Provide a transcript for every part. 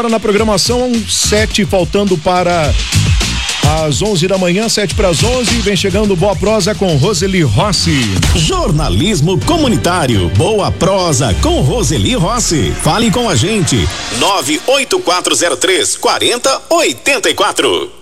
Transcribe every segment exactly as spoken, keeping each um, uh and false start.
Na programação, sete faltando para as onze da manhã, sete para as onze, vem chegando Boa Prosa com Roseli Rossi. Jornalismo comunitário, Boa Prosa com Roseli Rossi. Fale com a gente, nove oito quatro zero três, quatro zero oito quatro.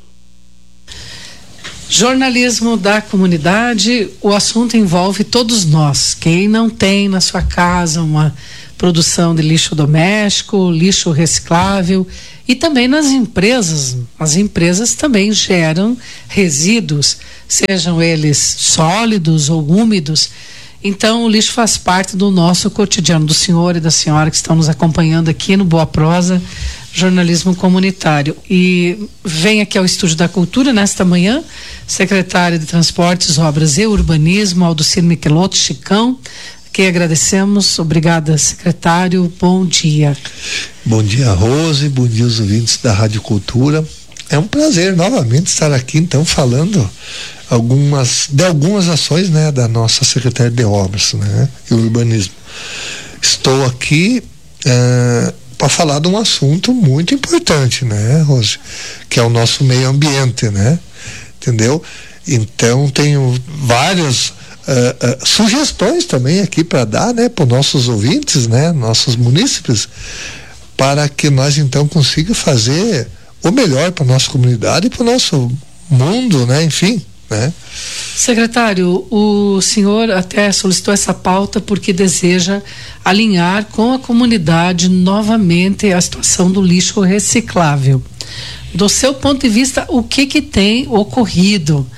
Jornalismo da comunidade, o assunto envolve todos nós. Quem não tem na sua casa uma produção de lixo doméstico, lixo reciclável, e também nas empresas. As empresas também geram resíduos, sejam eles sólidos ou úmidos. Então o lixo faz parte do nosso cotidiano, do senhor e da senhora que estão nos acompanhando aqui no Boa Prosa, jornalismo comunitário. E vem aqui ao Estúdio da Cultura nesta manhã, secretário de Transportes, Obras e Urbanismo, Aldocino Michelotto, Chicão, que agradecemos. Obrigada, secretário. Bom dia. Bom dia, Rose. Bom dia aos ouvintes da Rádio Cultura. É um prazer novamente estar aqui, então, falando algumas, de algumas ações, né, da nossa secretária de Obras, né, e Urbanismo. Estou aqui uh, para falar de um assunto muito importante, né, Rose, que é o nosso meio ambiente, né, entendeu? Então, tenho várias Uh, uh, sugestões também aqui para dar, né, para os nossos ouvintes, né, nossos munícipes, para que nós então consiga fazer o melhor para nossa comunidade e para o nosso mundo, né, enfim, né. Secretário, o senhor até solicitou essa pauta porque deseja alinhar com a comunidade novamente a situação do lixo reciclável. Do seu ponto de vista, o que que tem ocorrido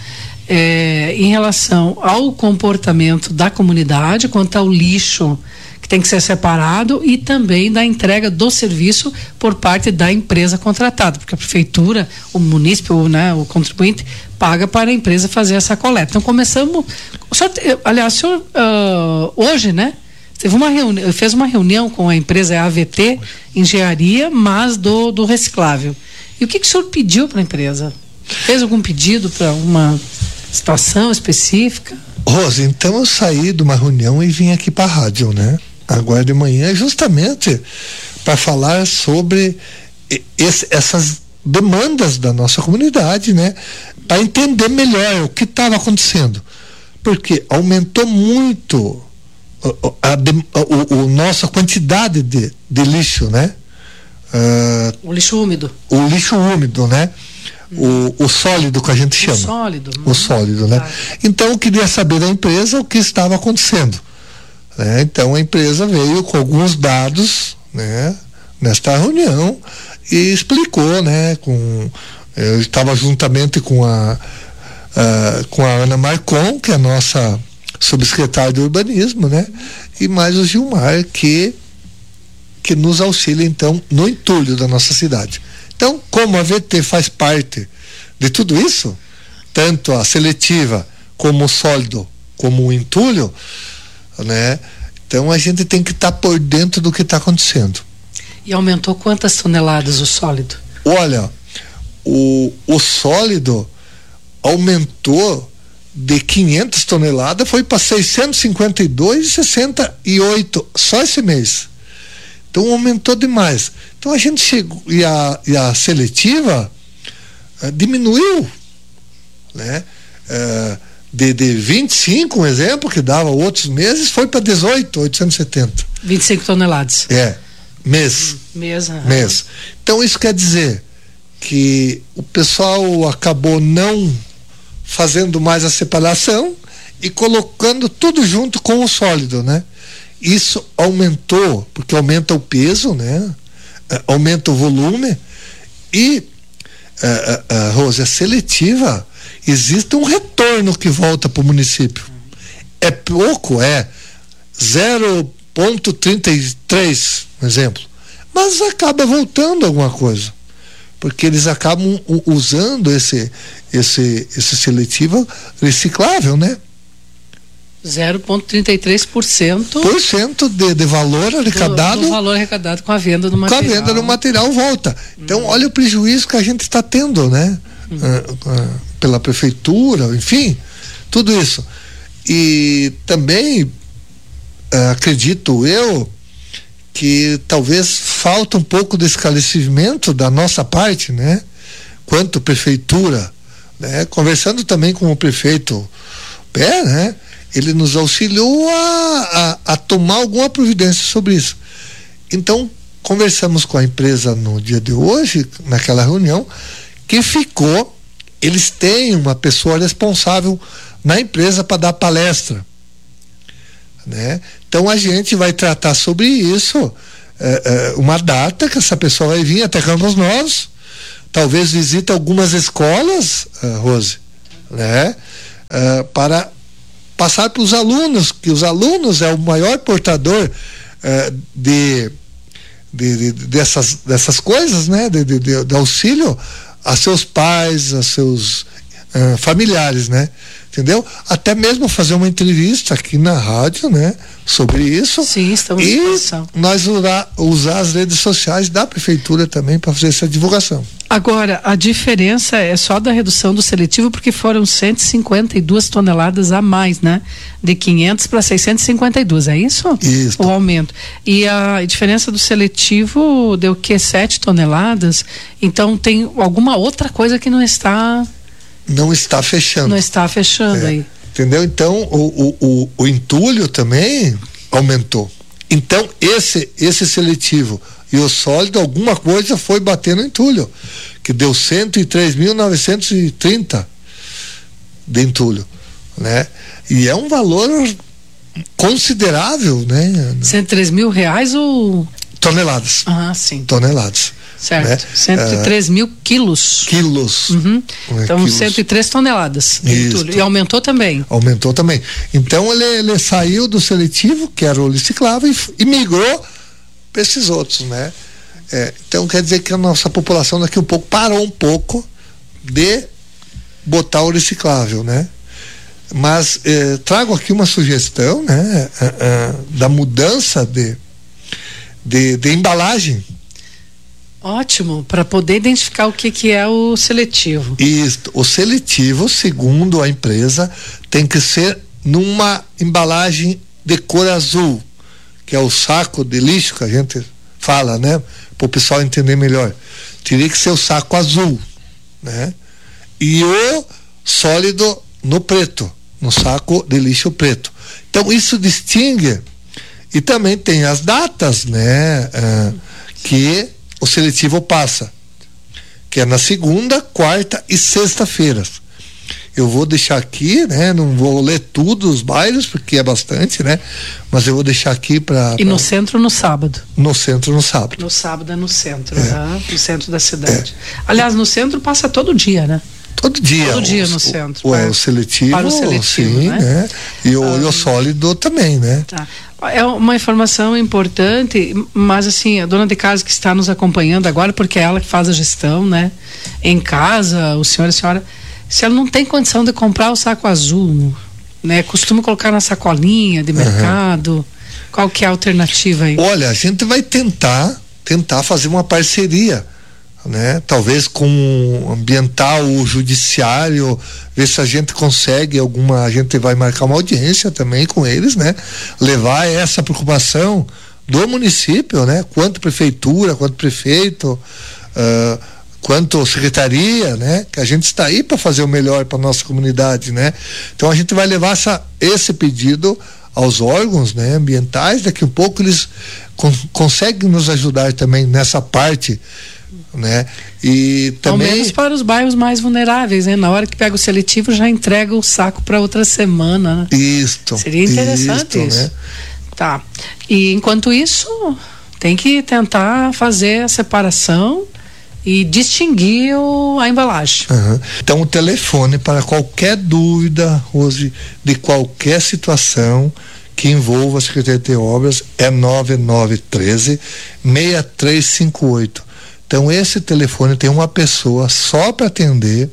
É, em relação ao comportamento da comunidade quanto ao lixo que tem que ser separado e também da entrega do serviço por parte da empresa contratada, porque a prefeitura, o município, né, o contribuinte paga para a empresa fazer essa coleta. Então começamos, o senhor, aliás, o senhor uh, hoje, né, teve uma reunião, fez uma reunião com a empresa A V T Engenharia, mas do, do reciclável. E o que, que o senhor pediu para a empresa? Fez algum pedido para uma situação específica? Rose, então eu saí de uma reunião e vim aqui para a rádio, né? Agora de manhã, justamente para falar sobre esse, essas demandas da nossa comunidade, né? Para entender melhor o que estava acontecendo, porque aumentou muito a, a, a, a, a nossa quantidade de, de lixo, né? Uh, o lixo úmido. O lixo úmido, né? O, o sólido que a gente chama. O sólido. O sólido, né? Claro. Então eu queria saber da empresa o que estava acontecendo, né? Então a empresa veio com alguns dados, né, nesta reunião e explicou, né, com, eu estava juntamente com a, a com a Ana Marcon, que é a nossa subsecretária de urbanismo, né, e mais o Gilmar, que que nos auxilia então no entulho da nossa cidade. Então, como a V T faz parte de tudo isso, tanto a seletiva como o sólido, como o entulho, né? Então a gente tem que estar tá por dentro do que está acontecendo. E aumentou quantas toneladas o sólido? Olha, o, o sólido aumentou de quinhentas toneladas, foi para seiscentos e cinquenta e dois vírgula sessenta e oito só esse mês. Então aumentou demais. Então a gente chegou, e a, e a seletiva uh, diminuiu, né? Uh, de, de vinte e cinco, um exemplo, que dava outros meses, foi para dezoito, oitocentos e setenta. vinte e cinco toneladas. É, mês. Mês, aham. Mês. Então isso quer dizer que o pessoal acabou não fazendo mais a separação e colocando tudo junto com o sólido, né? Isso aumentou, porque aumenta o peso, né? Aumenta o volume e uh, uh, uh, Rose, a seletiva, existe um retorno que volta para o município. É pouco, é zero vírgula trinta e três, um exemplo, mas acaba voltando alguma coisa, porque eles acabam usando esse esse esse seletivo reciclável, né? zero vírgula trinta e três por cento por cento de, de valor arrecadado. Do, do valor arrecadado com a venda do material. Com a venda do material volta. Então, hum. olha o prejuízo que a gente está tendo, né? Hum. Uh, uh, pela prefeitura, enfim, tudo isso. E também uh, acredito eu que talvez falta um pouco de esclarecimento da nossa parte, né? Quanto prefeitura, né? Conversando também com o prefeito Pé, né? Ele nos auxiliou a, a, a tomar alguma providência sobre isso. Então, conversamos com a empresa no dia de hoje, naquela reunião, que ficou, eles têm uma pessoa responsável na empresa para dar palestra, né? Então a gente vai tratar sobre isso, é, é, uma data que essa pessoa vai vir até Campos Novos, talvez visite algumas escolas, uh, Rose, né? Uh, para passar para os alunos, que os alunos é o maior portador uh, de, de, de dessas, dessas coisas, né? De, de, de, de auxílio a seus pais, a seus uh, familiares, né? Entendeu? Até mesmo fazer uma entrevista aqui na rádio, né? Sobre isso. Sim, estamos e à disposição. Nós usar, usar as redes sociais da prefeitura também para fazer essa divulgação. Agora, a diferença é só da redução do seletivo, porque foram cento e cinquenta e duas toneladas a mais, né? De quinhentos para seiscentos e cinquenta e duas, é isso? Isso. O aumento. E a diferença do seletivo deu o quê? sete toneladas? Então tem alguma outra coisa que não está... Não está fechando. Não está fechando é, aí. Entendeu? Então, o, o, o, o entulho também aumentou. Então, esse, esse seletivo e o sólido, alguma coisa foi bater no entulho, que deu cento e três mil novecentos e trinta de entulho, né? E é um valor considerável, né? cento e três mil reais ou... Toneladas. Ah, sim. Toneladas. Certo. Né? cento e três mil quilos. Quilos. Uhum. É, então, quilos. cento e três toneladas. Isso. E aumentou também. Aumentou também. Então, ele, ele saiu do seletivo, que era o reciclável, e, e migrou para esses outros, né? É, então, quer dizer que a nossa população daqui um pouco parou um pouco de botar o reciclável, né? Mas eh, trago aqui uma sugestão, né? Ah, ah, da mudança de, de, de embalagem. Ótimo, para poder identificar o que que é o seletivo. Isso, o seletivo, segundo a empresa, tem que ser numa embalagem de cor azul, que é o saco de lixo que a gente fala, né? Para o pessoal entender melhor. Teria que ser o saco azul, né? E o sólido no preto, no saco de lixo preto. Então isso distingue. E também tem as datas, né? Ah, que o seletivo passa, que é na segunda, quarta e sexta-feiras. Eu vou deixar aqui, né? Não vou ler tudo os bairros, porque é bastante, né? Mas eu vou deixar aqui para... E pra... no centro, no sábado? No centro, no sábado. No sábado é no centro, é. Tá? No centro da cidade. É. Aliás, no centro passa todo dia, né? Todo dia. Todo dia o, no centro. O, para, o seletivo, para o seletivo, sim, né? né? E o, ah, e o sólido também, né? Tá. É uma informação importante, mas assim, a dona de casa que está nos acompanhando agora, porque é ela que faz a gestão, né? Em casa, o senhor e a senhora, se ela não tem condição de comprar o saco azul, né? Costuma colocar na sacolinha de mercado, uhum. Qual que é a alternativa aí? Olha, a gente vai tentar, tentar fazer uma parceria, né? Talvez com o ambiental, o judiciário, ver se a gente consegue alguma, a gente vai marcar uma audiência também com eles, né? Levar essa preocupação do município, né? Quanto prefeitura, quanto prefeito, uh, quanto secretaria, né? Que a gente está aí para fazer o melhor para nossa comunidade, né? Então a gente vai levar essa, esse pedido aos órgãos, né, ambientais. Daqui a pouco eles con- conseguem nos ajudar também nessa parte, né? E também, ao menos para os bairros mais vulneráveis, né? Na hora que pega o seletivo já entrega o saco para outra semana, né? Isto. Seria interessante isto, isso. Né? Tá. E enquanto isso, tem que tentar fazer a separação e distinguir o, a embalagem. Uhum. Então o telefone para qualquer dúvida, Rose, de qualquer situação que envolva a Secretaria de Obras é nove nove um três, seis três cinco oito. Então esse telefone tem uma pessoa só para atender,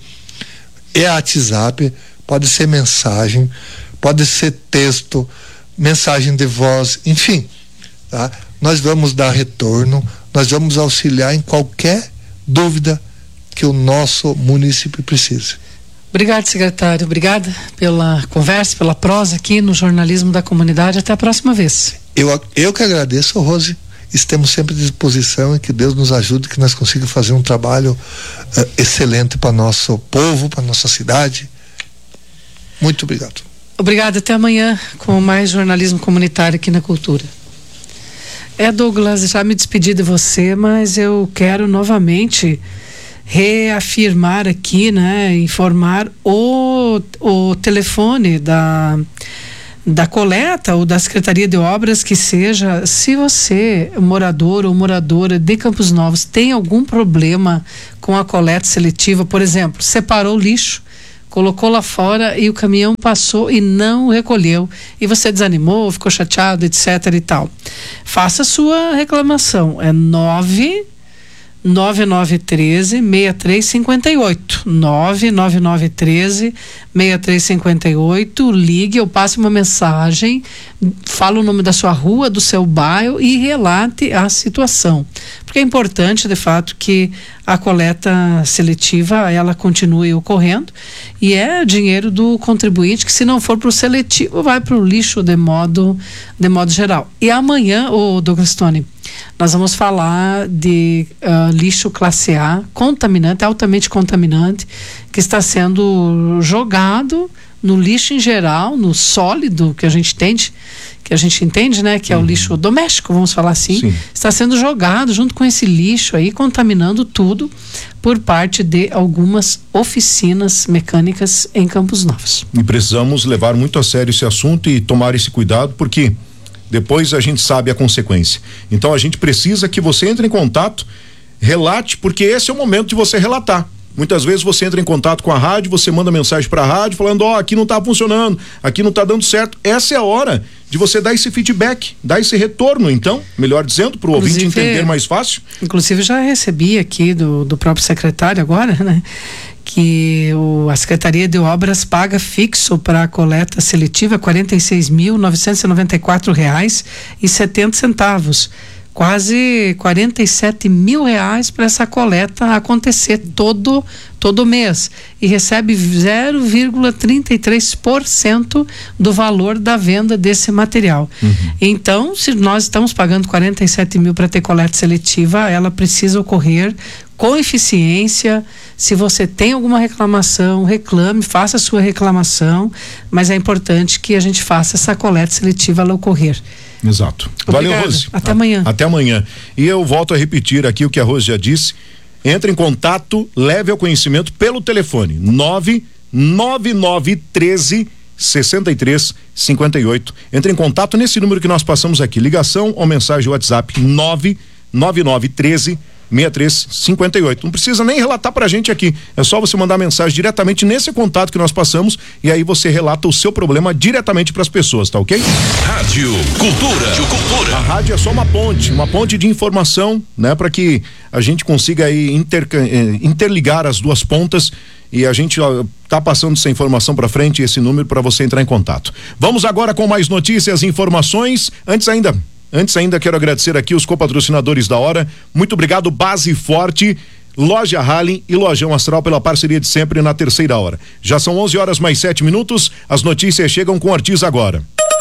é WhatsApp, pode ser mensagem, pode ser texto, mensagem de voz, enfim, tá? Nós vamos dar retorno, nós vamos auxiliar em qualquer dúvida que o nosso município precise. Obrigado, secretário. Obrigada pela conversa, pela prosa aqui no Jornalismo da Comunidade. Até a próxima vez. Eu, eu que agradeço, Rose, estamos sempre à disposição e que Deus nos ajude, que nós consigamos fazer um trabalho uh, excelente para nosso povo, para nossa cidade. Muito obrigado. Obrigada, até amanhã com mais jornalismo comunitário aqui na Cultura. É, Douglas, já me despedi de você, mas eu quero novamente reafirmar aqui, né, informar o, o telefone da da coleta ou da Secretaria de Obras, que seja, se você, morador ou moradora de Campos Novos, tem algum problema com a coleta seletiva, por exemplo, separou o lixo, colocou lá fora e o caminhão passou e não recolheu, e você desanimou, ficou chateado, etc e tal, faça a sua reclamação. É nove nove nove um três, seis três cinco oito, nove nove nove um três, seis três cinco oito, ligue ou passe uma mensagem, fala o nome da sua rua, do seu bairro e relate a situação, porque é importante de fato que a coleta seletiva ela continue ocorrendo, e é dinheiro do contribuinte que, se não for para o seletivo, vai para o lixo de modo de modo geral. E amanhã, o Douglas Tony, nós vamos falar de uh, lixo classe A, contaminante, altamente contaminante, que está sendo jogado no lixo em geral, no sólido que a gente entende, que a gente entende, né, que é o uhum. lixo doméstico, vamos falar assim. Sim. Está sendo jogado junto com esse lixo aí, contaminando tudo, por parte de algumas oficinas mecânicas em Campos Novos. E precisamos levar muito a sério esse assunto e tomar esse cuidado, porque depois a gente sabe a consequência. Então a gente precisa que você entre em contato, relate, porque esse é o momento de você relatar. Muitas vezes você entra em contato com a rádio, você manda mensagem para a rádio falando, ó, oh, aqui não está funcionando, aqui não está dando certo. Essa é a hora de você dar esse feedback, dar esse retorno, então, melhor dizendo, para o ouvinte entender mais fácil. Inclusive já recebi aqui do, do próprio secretário agora, né, que o, a Secretaria de Obras paga fixo para a coleta seletiva quarenta e seis mil novecentos e noventa e quatro reais e setenta centavos. Quase quarenta e sete mil reais para essa coleta acontecer todo, todo mês, e recebe zero vírgula trinta e três por cento do valor da venda desse material. Uhum. Então, se nós estamos pagando quarenta e sete mil para ter coleta seletiva, ela precisa ocorrer com eficiência. Se você tem alguma reclamação, reclame, faça a sua reclamação, mas é importante que a gente faça essa coleta seletiva ela ocorrer. Exato. Obrigada. Valeu, Rose. Até amanhã. Até amanhã. E eu volto a repetir aqui o que a Rose já disse. Entre em contato, leve ao conhecimento pelo telefone nove nove nove um três, seis três cinco oito. Entre em contato nesse número que nós passamos aqui. Ligação ou mensagem WhatsApp nove nove nove um três, seis três cinco oito. Não precisa nem relatar pra gente aqui, é só você mandar mensagem diretamente nesse contato que nós passamos, e aí você relata o seu problema diretamente pras pessoas, tá ok? Rádio Cultura. Rádio Cultura. A rádio é só uma ponte, uma ponte de informação, né, para que a gente consiga aí inter, interligar as duas pontas, e a gente ó, tá passando essa informação para frente, esse número para você entrar em contato. Vamos agora com mais notícias e informações. Antes ainda Antes ainda quero agradecer aqui os copatrocinadores da hora. Muito obrigado, Base Forte, Loja Halley e Lojão Astral pela parceria de sempre na terceira hora. Já são onze horas mais sete minutos. As notícias chegam com o Ortiz agora.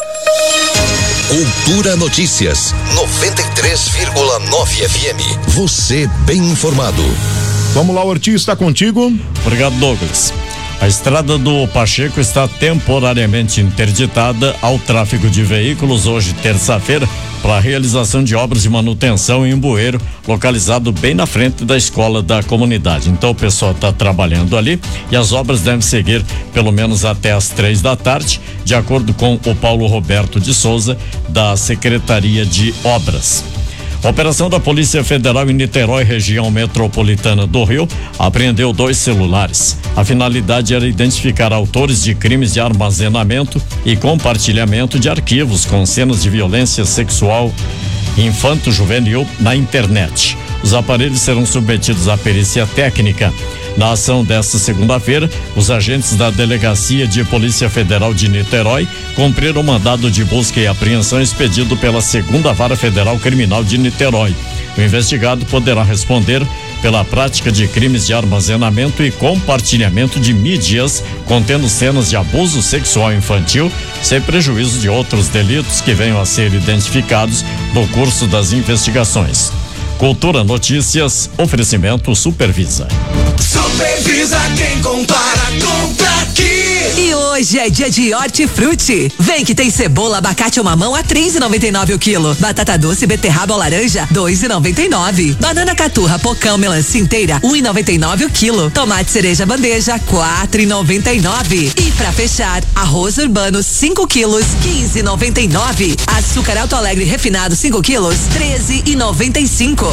Cultura Notícias noventa e três vírgula nove F M. Você bem informado. Vamos lá, Ortiz, está contigo. Obrigado, Douglas. A estrada do Pacheco está temporariamente interditada ao tráfego de veículos hoje, terça-feira, para a realização de obras de manutenção em um bueiro localizado bem na frente da escola da comunidade. Então o pessoal está trabalhando ali e as obras devem seguir pelo menos até as três da tarde, de acordo com o Paulo Roberto de Souza, da Secretaria de Obras. A operação da Polícia Federal em Niterói, região metropolitana do Rio, apreendeu dois celulares. A finalidade era identificar autores de crimes de armazenamento e compartilhamento de arquivos com cenas de violência sexual infanto-juvenil na internet. Os aparelhos serão submetidos à perícia técnica. Na ação desta segunda-feira, os agentes da Delegacia de Polícia Federal de Niterói cumpriram o mandado de busca e apreensão expedido pela Segunda Vara Federal Criminal de Niterói. O investigado poderá responder pela prática de crimes de armazenamento e compartilhamento de mídias contendo cenas de abuso sexual infantil, sem prejuízo de outros delitos que venham a ser identificados no curso das investigações. Cultura Notícias, oferecimento Supervisa. Supervisa, quem compara, compra aqui. E hoje é dia de hortifruti. Vem que tem cebola, abacate ou mamão a três e noventa e nove o quilo. Batata doce, beterraba ou laranja, dois e noventa e nove. Banana caturra, pocão, melancia inteira, um e noventa e nove o quilo. Tomate cereja bandeja, quatro e noventa e nove. E pra fechar, arroz urbano, cinco quilos, quinze e noventa e nove. Açúcar Alto Alegre refinado, cinco quilos, treze e noventa e cinco.